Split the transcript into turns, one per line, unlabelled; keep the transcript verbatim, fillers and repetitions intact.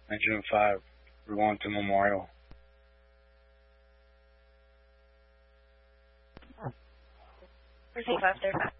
nineteen oh five. We're going to Memorial.
Receive five thirty-five.